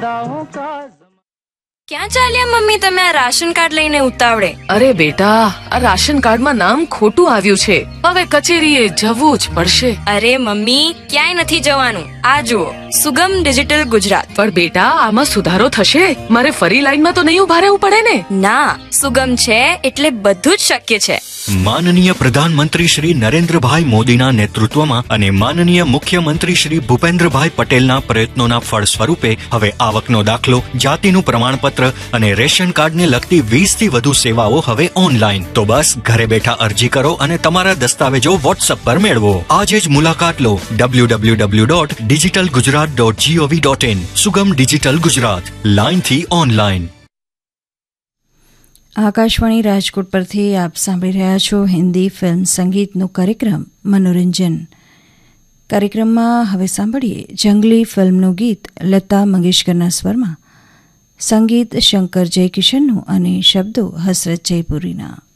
ક્યાં ચાલ્યા મમ્મી તમે આ રાશન કાર્ડ લઈને ઉતાવળે? અરે બેટા, આ રાશન કાર્ડમાં નામ ખોટું આવ્યું છે, હવે કચેરીએ જવું જ પડશે. અરે મમ્મી, ક્યાંય નથી જવાનું. આ જુઓ, સુગમ ડિજિટલ ગુજરાત. પણ બેટા, આમાં સુધારો થશે? મારે ફરી લાઈનમાં તો નહીં ઉભા રહેવું પડે ને? ના, સુગમ છે એટલે બધું જ શક્ય છે. માનનીય પ્રધાનમંત્રી શ્રી નરેન્દ્રભાઈ મોદીના નેતૃત્વમાં અને માનનીય મુખ્યમંત્રી શ્રી ભૂપેન્દ્રભાઈ પટેલના પ્રયત્નોના ફળ સ્વરૂપે હવે આવકનો દાખલો, જાતિનું પ્રમાણપત્ર અને રેશન કાર્ડને લગતી 20 થી વધુ સેવાઓ હવે ઓનલાઈન. તો બસ ઘરે બેઠા અરજી કરો અને તમારા દસ્તાવેજો વોટ્સએપ પર મેળવો. આજે જ મુલાકાત લો www.digitalgujarat.gov.in. સુગમ ડિજિટલ ગુજરાત, લાઈનથી ઓનલાઈન. આકાશવાણી રાજકોટ પરથી આપ સાંભળી રહ્યા છો હિન્દી ફિલ્મ સંગીતનો કાર્યક્રમ મનોરંજન. કાર્યક્રમમાં હવે સાંભળીએ જંગલી ફિલ્મનું ગીત લતા મંગેશકરના સ્વરમાં, સંગીત શંકર જયકિશનનું અને શબ્દો હસરત જયપુરીના.